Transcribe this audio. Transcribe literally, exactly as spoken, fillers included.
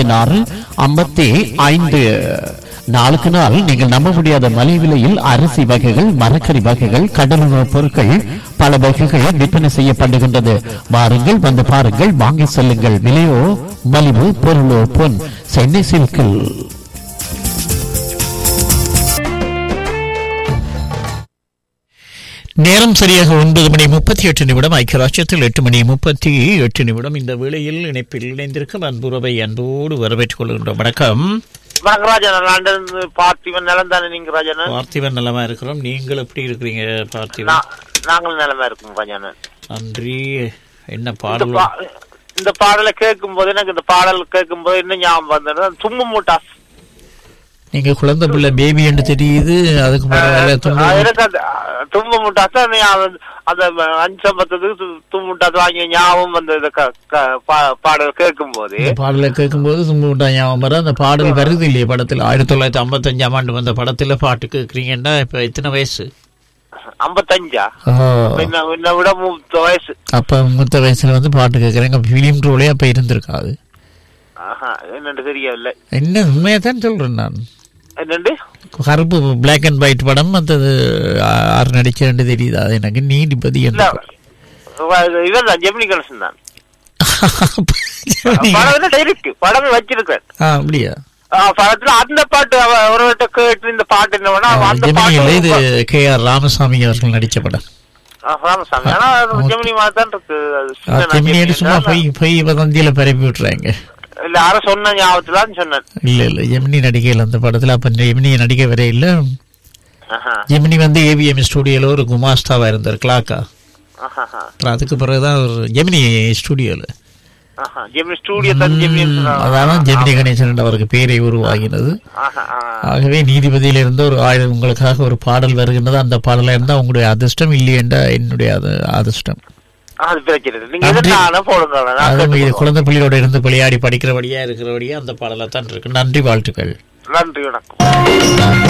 பதினாறு ஐம்பத்தி ஐந்து. நாளுக்கு நாள் நீங்கள் நம்ப முடியாத மலை விலையில் அரிசி வகைகள், மரக்கறி வகைகள், கடலுணவுப் பொருட்கள் பல வகைகள் விற்பனை செய்யப்படுகின்றது. வாருங்கள், வந்து பாருங்கள், வாங்கி செல்லுங்கள். விலையோ மலிவு, பொருளோ பொன். சென்னை சில்கில். நேரம் சரியாக ஒன்பது மணி முப்பத்தி எட்டு நிமிடம். ஐக்கிய ராஜ்யத்தில் எட்டு மணி முப்பத்தி எட்டு நிமிடம். இந்த வேளையில் இணைப்பில் இணைந்திருக்கும் அன்புறவை அன்போடு வரவேற்றுக் கொள்கின்றோம். வணக்கம். பார்த்திவன் நலம் தானே? நீங்க ராஜன்? பார்த்திவன் நலமா இருக்கிறோம். நீங்கள் எப்படி இருக்கிறீங்க பார்த்திவன்? நாங்களும் நலமா இருக்கோம் ராஜன். நன்றி. என்ன பாடல்? இந்த பாடலை கேட்கும் போது எனக்கு இந்த பாடல் கேட்கும் போது என்ன ஞாபகம் வந்தது? தும்பு மூட்டா. நீங்க குழந்தை பிள்ளை பேபி என்று தெரியுது. அதுக்கு தும்பு முட்டாசு அந்த அஞ்சு சம்பத்துக்கு தும்பு முட்டாசு வாங்கி ஞாபகம் வந்தது பாடல் கேட்கும் போது. பாடலை கேட்கும் போது தும்பு முட்டா ஞாபகம் வர. அந்த பாடல் வருது இல்லையே படத்துல. ஆயிரத்தி தொள்ளாயிரத்தி ஐம்பத்தி அஞ்சாம் ஆண்டு வந்த படத்துல பாட்டு கேட்கறீங்கன்னா இப்ப எத்தனை வயசு? ஐம்பத்தஞ்சா? என்ன விட மூத்த வயசு. அப்ப மூத்த வயசுல வந்து பாட்டு கேட்கறேங்க. பிலிம் ரோலே அப்ப இருந்திருக்காது. என்னன்னு தெரியவில்லை. என்ன உண்மையத்தான் சொல்றேன் நான். என்னண்டு கருப்பு பிளாக் அண்ட் ஒயிட் படம் மற்றது ஆறு நடிச்சு தெரியுது. அது எனக்கு நீதிபதி இவன் ஜெமினி கணேசன் தான். படம் வச்சிருக்கேன். அப்படியா? படத்துல அந்த பாட்டு ஒருவர்கிட்ட கேட்டு இந்த பாட்டு என்ன இது கே ஆர் ராமசாமி அவர்கள் நடிச்ச படம். ராமசாமி ஆனா ஜெமினி மாதிரி தான் இருக்கு. ஜெமினி சும்மா போய் போய் வதந்தியில பரப்பி விட்டுறாங்க. இல்ல யார சொன்ன ஞாபகத்துல சொன்னேன். இல்ல இல்ல ஜெமினி நடிகையில் அந்த படத்துல. அப்ப ஜெமினி நடிக்க வர இல்ல. ஜெமினி வந்து ஏவிஎம் ஸ்டுடியோல ஒரு குமாஸ்தாவா இருந்தார், கிளாக்கா. அதுக்கு பிறகுதான் ஒரு ஜெமினி ஸ்டுடியோல அதான் ஜெமினி கணேசன் அவருக்கு பேரை உருவாகினது. ஆகவே நீதிபதியில இருந்து ஒரு ஆயிரம் உங்களுக்காக ஒரு பாடல் வருகின்றது. அந்த பாடல இருந்தா உங்களுடைய அதிர்ஷ்டம், இல்லையென்றா என்னுடைய அதிர்ஷ்டம். குழந்தை பிள்ளையோட இருந்து விளையாடி படிக்கிறபடியா இருக்கிறபடியா அந்த பாடல தான் இருக்கு. நன்றி, வாழ்த்துக்கள். நன்றி, வணக்கம்.